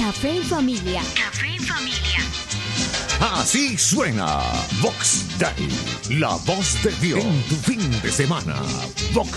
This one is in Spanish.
Café en familia. Café en familia. Así suena Vox Day, la voz de Dios en tu fin de semana. Vox